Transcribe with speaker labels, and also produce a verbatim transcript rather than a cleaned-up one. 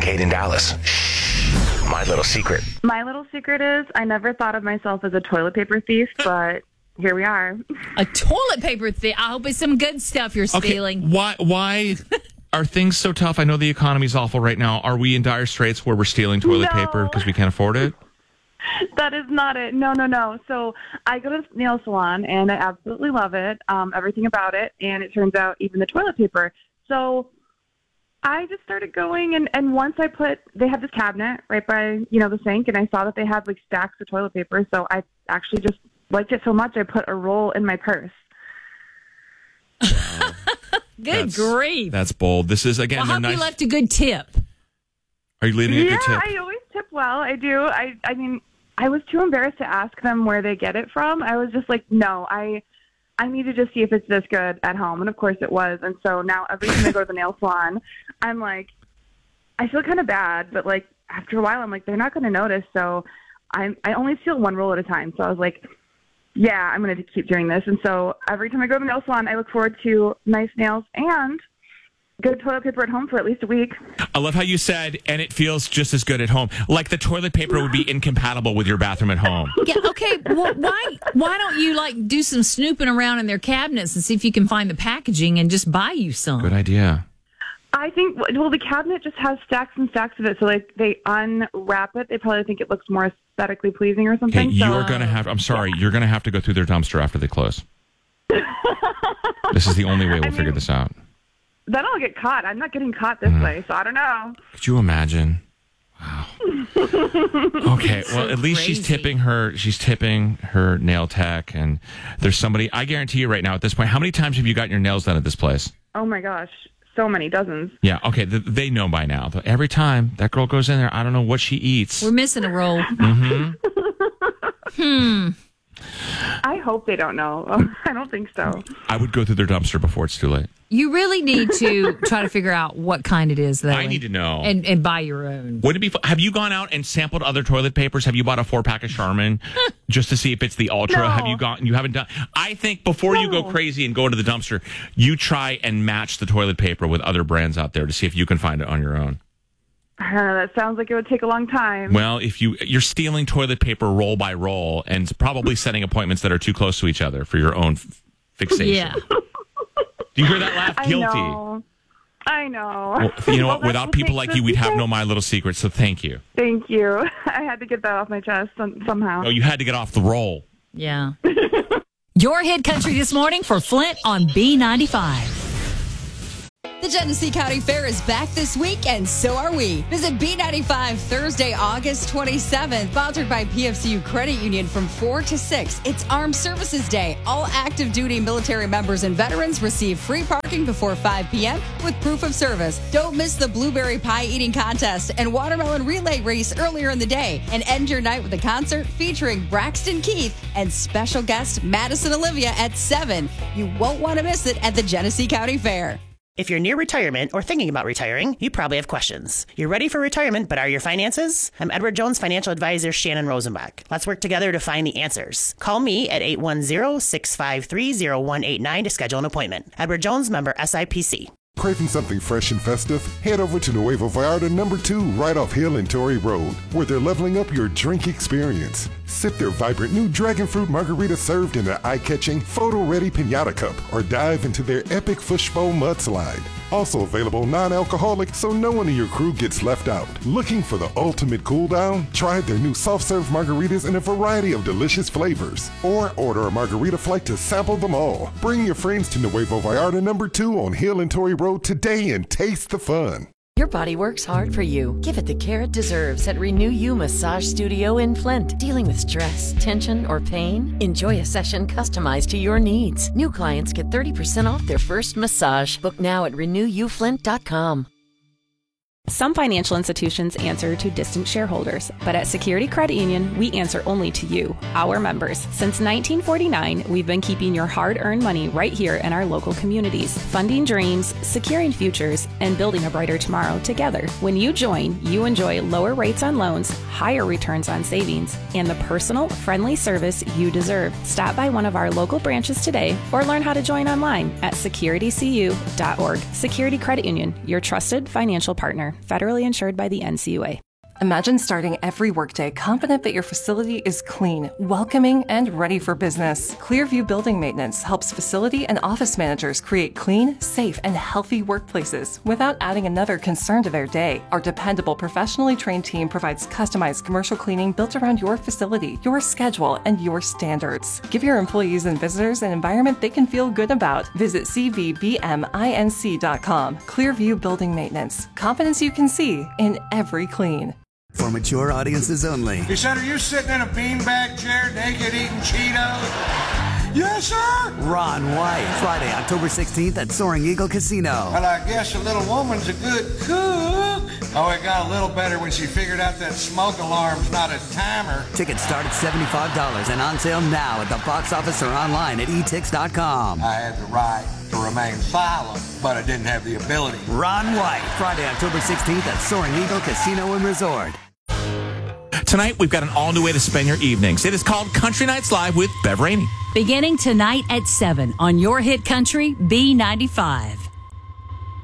Speaker 1: Kate in Dallas. My little secret.
Speaker 2: My little secret is I never thought of myself as a toilet paper thief, but here we are.
Speaker 3: A toilet paper thief. I hope it's some good stuff you're stealing.
Speaker 4: Okay, why, why are things so tough? I know the economy's awful right now. Are we in dire straits where we're stealing toilet
Speaker 2: No.
Speaker 4: paper because we can't afford it?
Speaker 2: That is not it. No, no, no. So I go to the nail salon, and I absolutely love it, um, everything about it, and it turns out even the toilet paper. So I just started going, and, and once I put, they have this cabinet right by, you know, the sink, and I saw that they had, like, stacks of toilet paper, so I actually just liked it so much I put a roll in my purse.
Speaker 3: Good
Speaker 4: That's-
Speaker 3: grief.
Speaker 4: That's bold. This is, again,
Speaker 3: Well, I
Speaker 4: they're
Speaker 3: hope
Speaker 4: nice.
Speaker 3: you left a good tip.
Speaker 4: Are you leaving a
Speaker 2: Yeah,
Speaker 4: good tip?
Speaker 2: I always tip well. I do. I, I mean, I was too embarrassed to ask them where they get it from. I was just like, no, I I need to just see if it's this good at home. And, of course, it was. And so now every time I go to the nail salon, I'm like, I feel kind of bad. But, like, after a while, I'm like, they're not going to notice. So I I only steal one roll at a time. So I was like, yeah, I'm going to keep doing this. And so every time I go to the nail salon, I look forward to nice nails and good toilet paper at home for at least a week.
Speaker 4: I love how you said, and it feels just as good at home. Like the toilet paper would be incompatible with your bathroom at home.
Speaker 3: Yeah, okay. Well, why why don't you like do some snooping around in their cabinets and see if you can find the packaging and just buy you some?
Speaker 4: Good idea.
Speaker 2: I think, well, the cabinet just has stacks and stacks of it. So, like, they unwrap it. They probably think it looks more aesthetically pleasing or something.
Speaker 4: Okay,
Speaker 2: so,
Speaker 4: you're going to have, I'm sorry, you're going to have to go through their dumpster after they close. This is the only way we'll
Speaker 2: I mean,
Speaker 4: figure this out.
Speaker 2: Then I'll get caught. I'm not getting caught this
Speaker 4: Mm.
Speaker 2: way, so I don't know.
Speaker 4: Could you imagine? Wow. Okay, well, at least she's
Speaker 3: crazy.
Speaker 4: tipping her. She's tipping her nail tech, and there's somebody. I guarantee you right now at this point. How many times have you gotten your nails done at this place?
Speaker 2: Oh, my gosh. So many, dozens.
Speaker 4: Yeah. Okay. Th- they know by now. But every time that girl goes in there, I don't know what she eats.
Speaker 3: We're missing a roll.
Speaker 4: Mm-hmm.
Speaker 3: Hmm.
Speaker 2: I hope they don't know. I don't think so.
Speaker 4: I would go through their dumpster before it's too late.
Speaker 3: You really need to try to figure out what kind it is, though.
Speaker 4: I need to know.
Speaker 3: And, and buy your own.
Speaker 4: Would it be? fu- Have you gone out and sampled other toilet papers? Have you bought a four pack of Charmin just to see if it's the Ultra?
Speaker 2: No.
Speaker 4: Have you gone? You haven't done. I think before you go
Speaker 2: No.
Speaker 4: crazy and go to the dumpster, you try and match the toilet paper with other brands out there to see if you can find it on your own.
Speaker 2: Uh, that sounds like it would take a long time.
Speaker 4: Well, if you you're stealing toilet paper roll by roll and probably setting appointments that are too close to each other for your own f- fixation.
Speaker 3: Yeah.
Speaker 4: Do you hear that laugh?
Speaker 2: I
Speaker 4: Guilty.
Speaker 2: know. I know.
Speaker 4: Well, you know
Speaker 2: Well,
Speaker 4: what?
Speaker 2: that's
Speaker 4: Without
Speaker 2: what
Speaker 4: people
Speaker 2: makes
Speaker 4: like you,
Speaker 2: us
Speaker 4: we'd have
Speaker 2: okay.
Speaker 4: no My Little Secret. So thank you.
Speaker 2: Thank you. I had to get that off my chest some, somehow.
Speaker 4: Oh, you had to get off the roll.
Speaker 3: Yeah. Your hit country this morning for Flint on B ninety-five.
Speaker 5: The Genesee County Fair is back this week, and so are we. Visit B ninety-five Thursday, August twenty-seventh, sponsored by P F C U Credit Union from four to six. It's Armed Services Day. All active duty military members and veterans receive free parking before five p.m. with proof of service. Don't miss the blueberry pie eating contest and watermelon relay race earlier in the day. And end your night with a concert featuring Braxton Keith and special guest Madison Olivia at seven. You won't want to miss it at the Genesee County Fair.
Speaker 6: If you're near retirement or thinking about retiring, you probably have questions. You're ready for retirement, but are your finances? I'm Edward Jones financial advisor Shannon Rosenbach. Let's work together to find the answers. Call me at eight one zero, six five three, zero one eight nine to schedule an appointment. Edward Jones, member S I P C.
Speaker 7: Craving something fresh and festive? Head over to Nuevo Vallarta number two right off Hill and Torrey Road, where they're leveling up your drink experience. Sip their vibrant new dragon fruit margarita served in an eye-catching, photo-ready piñata cup, or dive into their epic fishbowl mudslide. Also available non-alcoholic, so no one in your crew gets left out. Looking for the ultimate cool down? Try their new soft-serve margaritas in a variety of delicious flavors. Or order a margarita flight to sample them all. Bring your friends to Nuevo Vallarta number two on Hill and Torrey Road today and taste the fun.
Speaker 8: Your body works hard for you. Give it the care it deserves at Renew You Massage Studio in Flint. Dealing with stress, tension, or pain? Enjoy a session customized to your needs. New clients get thirty percent off their first massage. Book now at renew you flint dot com.
Speaker 9: Some financial institutions answer to distant shareholders, but at Security Credit Union, we answer only to you, our members. Since nineteen forty-nine, we've been keeping your hard-earned money right here in our local communities, funding dreams, securing futures, and building a brighter tomorrow together. When you join, you enjoy lower rates on loans, higher returns on savings, and the personal, friendly service you deserve. Stop by one of our local branches today or learn how to join online at security c u dot org. Security Credit Union, your trusted financial partner. federally insured by the N C U A.
Speaker 10: Imagine starting every workday confident that your facility is clean, welcoming, and ready for business. Clearview Building Maintenance helps facility and office managers create clean, safe, and healthy workplaces without adding another concern to their day. Our dependable, professionally trained team provides customized commercial cleaning built around your facility, your schedule, and your standards. Give your employees and visitors an environment they can feel good about. Visit c v b m inc dot com. Clearview Building Maintenance. Confidence you can see in every clean.
Speaker 11: For mature audiences only.
Speaker 12: He said, are you sitting in a beanbag chair naked eating Cheetos? Yes, sir.
Speaker 11: Ron White, Friday, October sixteenth at Soaring Eagle Casino.
Speaker 12: Well, I guess a little woman's a good cook. Oh, it got a little better when she figured out that smoke alarm's not a timer.
Speaker 11: Tickets start at seventy-five dollars and on sale now at the box office or online at e tix dot com.
Speaker 12: I had the right to remain silent, but I didn't have the ability.
Speaker 11: Ron White, Friday, October sixteenth at Soaring Eagle Casino and Resort.
Speaker 4: Tonight, we've got an all-new way to spend your evenings. It is called Country Nights Live with Bev Rainey.
Speaker 13: Beginning tonight at seven on your hit country, B ninety-five.